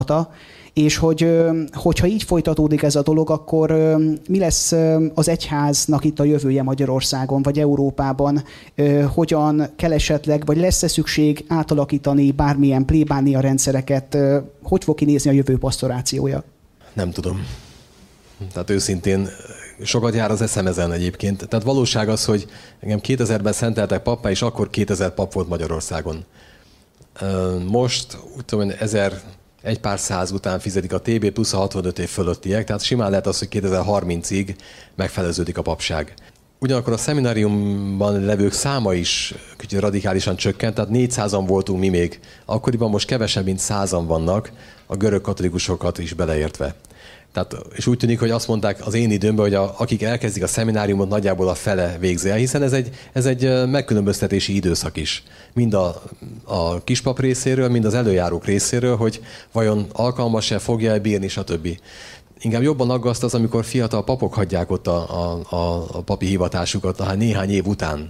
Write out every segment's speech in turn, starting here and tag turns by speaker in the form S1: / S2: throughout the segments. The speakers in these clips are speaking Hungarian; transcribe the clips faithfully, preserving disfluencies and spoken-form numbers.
S1: mondta, és hogy hogyha így folytatódik ez a dolog, akkor mi lesz az egyháznak itt a jövője Magyarországon vagy Európában? Hogyan kell esetleg, vagy lesz-e szükség átalakítani bármilyen plébánia rendszereket? Hogy fog kinézni a jövő pastorációja?
S2: Nem tudom. Tehát őszintén sokat jár az eszem ezen egyébként. Tehát valóság az, hogy engem kétezerben szenteltek pappá, és akkor kétezer pap volt Magyarországon. Most, úgy tudom, ezer, egy pár száz után fizetik a té bé plusz a hatvanöt év fölöttiek, tehát simán lehet az, hogy kétezer-harmincig megfeleződik a papság. Ugyanakkor a szemináriumban levők száma is kicsit radikálisan csökkent, tehát négyszázan voltunk mi még. Akkoriban most kevesebb, mint százan vannak, a görög katolikusokat is beleértve. Tehát, és úgy tűnik, hogy azt mondták az én időmben, hogy a, akik elkezdik a szemináriumot, nagyjából a fele végzi el, hiszen ez egy, ez egy megkülönböztetési időszak is. Mind a, a kispap részéről, mind az előjárók részéről, hogy vajon alkalmas-e, fogja-e bírni, stb. Inkább jobban aggaszt az, amikor fiatal papok hagyják ott a, a, a, a papi hivatásukat, hát néhány év után.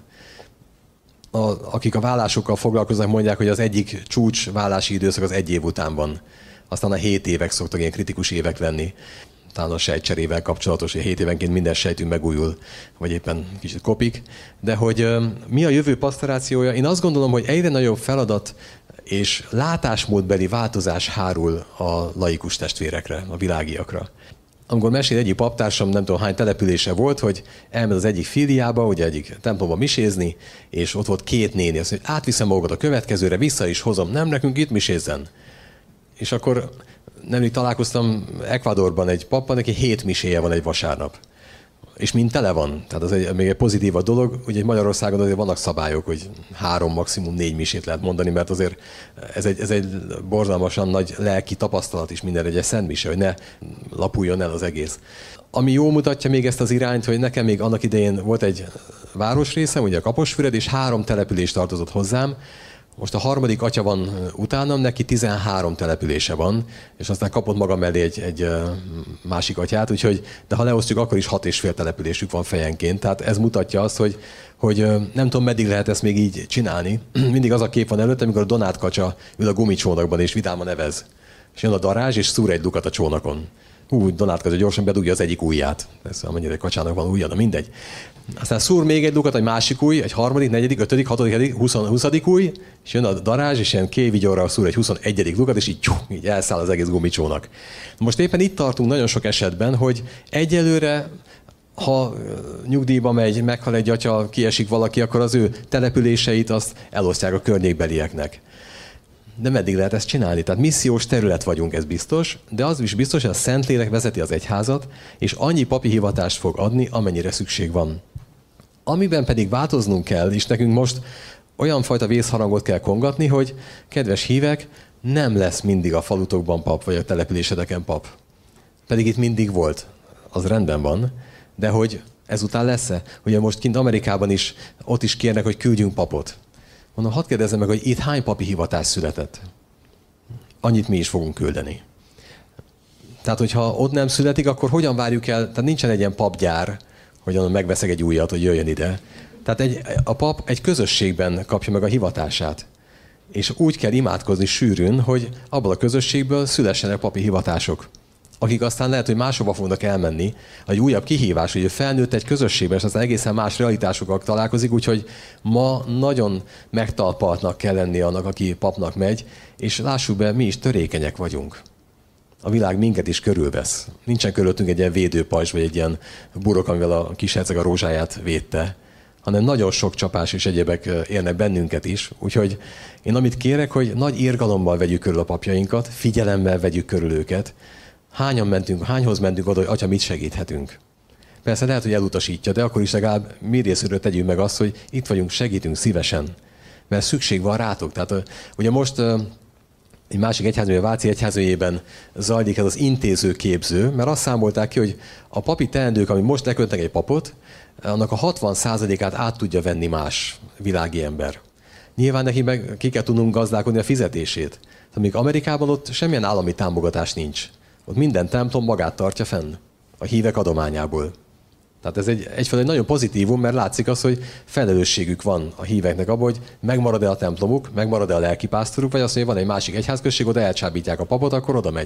S2: A, akik a vállásokkal foglalkoznak, mondják, hogy az egyik csúcs vállási időszak az egy év után van. Aztán a hét évek szoktak ilyen kritikus évek lenni. Talán a sejtcserével kapcsolatos, hogy hét évenként minden sejtünk megújul, vagy éppen kicsit kopik. De hogy mi a jövő pastorációja? Én azt gondolom, hogy egyre nagyobb feladat és látásmódbeli változás hárul a laikus testvérekre, a világiakra. Amikor mesél egyik paptársam, nem tudom hány települése volt, hogy elment az egyik filiába, ugye egyik templomba misézni, és ott volt két néni, azt mondja, átviszem magukat a következőre, vissza is hozom, nem nekünk itt misézzen. És akkor nemrég találkoztam Ecuadorban egy pappal, neki hét miséje van egy vasárnap. És mind tele van. Tehát az egy, még egy pozitív a dolog. Ugye Magyarországon azért vannak szabályok, hogy három, maximum négy misét lehet mondani, mert azért ez egy, ez egy borzalmasan nagy lelki tapasztalat is minden egy szent mise, hogy ne lapuljon el az egész. Ami jól mutatja még ezt az irányt, hogy nekem még annak idején volt egy városrészem, ugye a Kaposfüred, és három település tartozott hozzám. Most a harmadik atya van utánam, neki tizenhárom települése van, és aztán kapott maga mellé egy, egy másik atyát, úgyhogy, de ha leosztjuk, akkor is hat és fél településük van fejenként. Tehát ez mutatja azt, hogy, hogy nem tudom, meddig lehet ezt még így csinálni. Mindig az a kép van előtte, amikor a Donát kacsa ül a gumicsónakban, és vidáman nevez. És jön a darázs, és szúr egy lukat a csónakon. Hú, Donát kacsa gyorsan bedugja az egyik ujját. Ez amennyire kacsának van ujja, de mindegy. Aztán szúr még egy lukat, egy másik új, egy harmadik, negyedik, ötödik, hatodik, hetedik, huszadik új, és jön a darázs, és ilyen kévigyorral szúr egy huszonegyedik lukat, és így, tyú, így elszáll az egész gumicsónak. Most éppen itt tartunk nagyon sok esetben, hogy egyelőre, ha nyugdíjba megy, meghal egy atya, kiesik valaki, akkor az ő településeit azt elosztják a környékbelieknek. De meddig lehet ezt csinálni? Tehát missziós terület vagyunk, ez biztos, de az is biztos, hogy a Szentlélek vezeti az egyházat, és annyi papi hivatást fog adni, amennyire szükség van. Amiben pedig változnunk kell, és nekünk most olyan fajta vészharangot kell kongatni, hogy kedves hívek, nem lesz mindig a falutokban pap, vagy a településedeken pap. Pedig itt mindig volt. Az rendben van, de hogy ezután lesz-e? Ugye most kint Amerikában is, ott is kérnek, hogy küldjünk papot. Mondom, hadd kérdezzem meg, hogy itt hány papi hivatás született? Annyit mi is fogunk küldeni. Tehát, hogyha ott nem születik, akkor hogyan várjuk el, tehát nincsen egy ilyen papgyár, hogy onnan megveszek egy újat, hogy jöjjön ide. Tehát egy, a pap egy közösségben kapja meg a hivatását. És úgy kell imádkozni sűrűn, hogy abból a közösségből szülessenek papi hivatások. Akik aztán lehet, hogy máshova fognak elmenni, egy újabb kihívás, hogy felnőtt egy közösségben, és aztán egészen más realitásokkal találkozik, úgyhogy ma nagyon megtalpaltnak kell lenni annak, aki papnak megy, és lássuk be, mi is törékenyek vagyunk. A világ minket is körülvesz. Nincsen körülöttünk egy ilyen védőpajzs, vagy egy ilyen burok, amivel a kisherceg a rózsáját védte, hanem nagyon sok csapás és egyébek érnek bennünket is. Úgyhogy én amit kérek, hogy nagy irgalommal vegyük körül a papjainkat, figyelemmel vegyük körül őket. Hányan mentünk, hányhoz mentünk oda, hogy atya, mit segíthetünk? Persze lehet, hogy elutasítja, de akkor is legalább mi részéről tegyünk meg azt, hogy itt vagyunk, segítünk szívesen. Mert szükség van rátok. Tehát ugye most egy másik egyházműve, a Váci egyházművében zajlik ez az intézőképző, mert azt számolták ki, hogy a papi teendők, ami most leköntnek egy papot, annak a hatvan százalékát át tudja venni más világi ember. Nyilván neki meg ki kell tudnunk gazdálkodni a fizetését. Amíg Amerikában ott semmilyen állami támogatás nincs. Ott minden templom magát tartja fenn, a hívek adományából. Tehát ez egy, egyfajta egy nagyon pozitívum, mert látszik az, hogy felelősségük van a híveknek abban, hogy megmarad-e a templomuk, megmarad-e a lelkipásztoruk, vagy azt mondja, hogy van egy másik egyházközség, oda elcsábítják a papot, akkor oda megy.